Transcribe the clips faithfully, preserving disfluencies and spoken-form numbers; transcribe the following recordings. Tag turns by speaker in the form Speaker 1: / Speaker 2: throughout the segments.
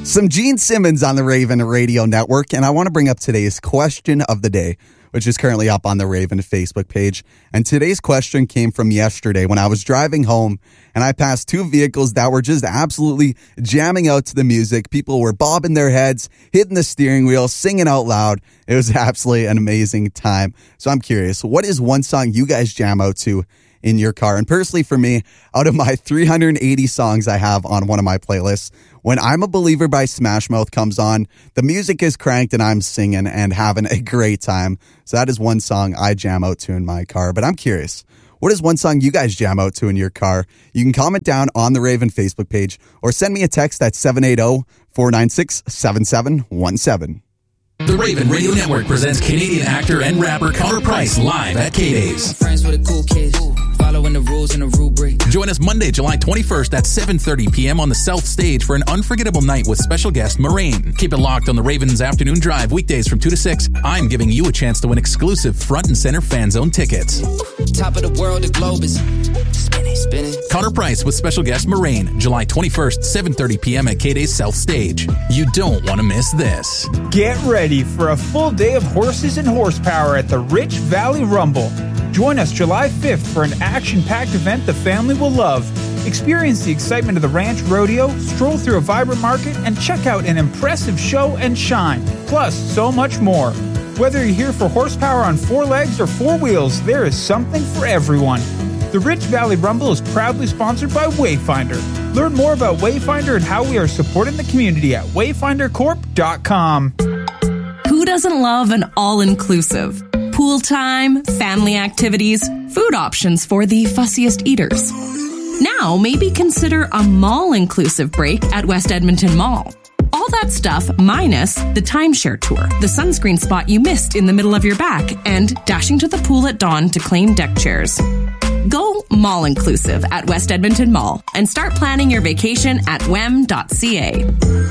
Speaker 1: Some Gene Simmons on the Raven Radio Network, and I want to bring up today's question of the day, which is currently up on the Raven Facebook page. And today's question came from yesterday when I was driving home and I passed two vehicles that were just absolutely jamming out to the music. People were bobbing their heads, hitting the steering wheel, singing out loud. It was absolutely an amazing time. So I'm curious, what is one song you guys jam out to in your car? And personally for me, out of my three hundred eighty songs I have on one of my playlists, when I'm a Believer by Smash Mouth comes on, the music is cranked and I'm singing and having a great time. So that is one song I jam out to in my car. But I'm curious, what is one song you guys jam out to in your car? You can comment down on the Raven Facebook page or send me a text at seven eight zero, four nine six, seven seven one seven.
Speaker 2: The Raven Radio Network presents Canadian actor and rapper Connor Price live at K-Days.
Speaker 3: Friends with the cool kids, following the rules and the rubric.
Speaker 2: Join us Monday, July twenty-first at seven thirty p.m. on the South Stage for an unforgettable night with special guest Moraine. Keep it locked on the Ravens Afternoon Drive weekdays from two to six. I'm giving you a chance to win exclusive front and center fan zone tickets.
Speaker 3: Top of the world, the globe is spinning, spinning.
Speaker 2: Connor Price with special guest Moraine, July twenty-first, seven thirty p.m. at K-Days South Stage. You don't want to miss this.
Speaker 4: Get ready for a full day of horses and horsepower at the Rich Valley Rumble. Join us July fifth for an action-packed event the family will love. Experience the excitement of the Ranch Rodeo, stroll through a vibrant market, and check out an impressive show and shine. Plus, so much more. Whether you're here for horsepower on four legs or four wheels, there is something for everyone. The Rich Valley Rumble is proudly sponsored by Wayfinder. Learn more about Wayfinder and how we are supporting the community at wayfinder corp dot com.
Speaker 5: Who doesn't love an all-inclusive? Pool time, family activities, food options for the fussiest eaters. Now, maybe consider a mall-inclusive break at West Edmonton Mall. All that stuff minus the timeshare tour, the sunscreen spot you missed in the middle of your back, and dashing to the pool at dawn to claim deck chairs. Go mall-inclusive at West Edmonton Mall and start planning your vacation at w e m dot c a.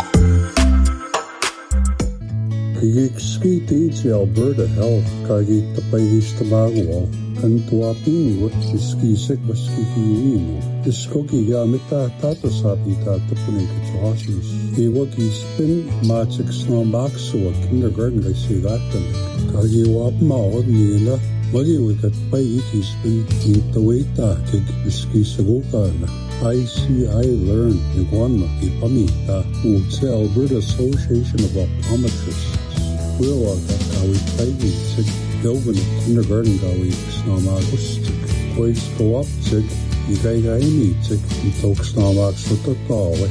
Speaker 6: Kagik ski teach Alberta Health kagik tapayis tabago kan tuaping wat ski sek baski hiino iskoki gamita tato sapita tapunin kachohasis iwaki spin matsik snowbox so kindergarten guy sigatan kagi wap maod nila magi wikat payiki spin intawita kag ski sagokana I see I learn Niguanma Ipamita Utse Alberta Association of Optometrists. Will Gawi Pagi Sig Gilvin Kindergarten Gawi Snamagus Ways go up Sig Igaigaini Sig Tok Snamax with the Tawe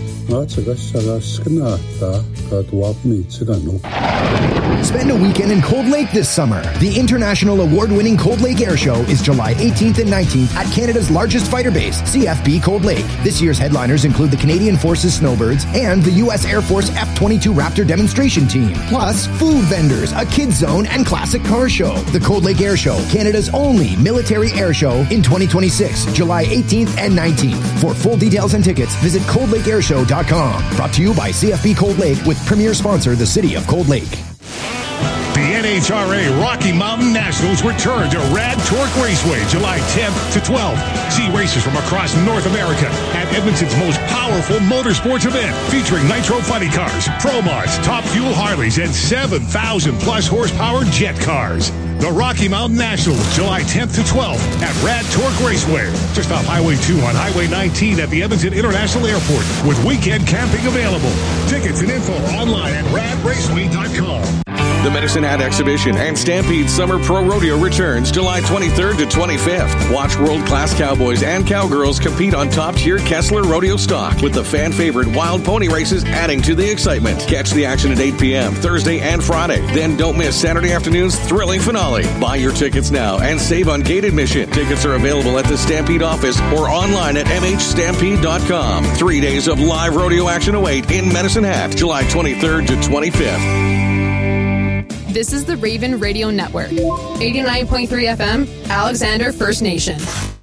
Speaker 6: Natsagasaraskanata Katwapni Sigano.
Speaker 7: Spend a weekend in Cold Lake this summer. The international award-winning Cold Lake Air Show is July eighteenth and nineteenth at Canada's largest fighter base, C F B Cold Lake. This year's headliners include the Canadian Forces Snowbirds and the U S Air Force F twenty-two Raptor demonstration team. Plus, food vendors, a kids zone, and classic car show. The Cold Lake Air Show, Canada's only military air show in twenty twenty-six, July eighteenth and nineteenth. For full details and tickets, visit cold lake air show dot com. Brought to you by C F B Cold Lake with premier sponsor, the City of Cold Lake.
Speaker 8: The N H R A Rocky Mountain Nationals return to Rad Torque Raceway July tenth to twelfth. See races from across North America at Edmonton's most powerful motorsports event, featuring nitro funny cars, Promars, top fuel Harleys, and seven thousand plus horsepower jet cars. The Rocky Mountain Nationals, July tenth to twelfth at Rad Torque Raceway, just off Highway two on Highway nineteen at the Edmonton International Airport, with weekend camping available. Tickets and info online at rad raceway dot com.
Speaker 9: The Medicine Hat Exhibition and Stampede Summer Pro Rodeo returns July twenty-third to twenty-fifth. Watch world-class cowboys and cowgirls compete on top-tier Kessler Rodeo stock, with the fan-favorite wild pony races adding to the excitement. Catch the action at eight p.m. Thursday and Friday. Then don't miss Saturday afternoon's thrilling finale. Buy your tickets now and save on gate admission. Tickets are available at the Stampede office or online at m h stampede dot com. Three days of live rodeo action await in Medicine Hat, July twenty-third to twenty-fifth.
Speaker 10: This is the Raven Radio Network. eighty-nine point three F M, Alexander First Nation.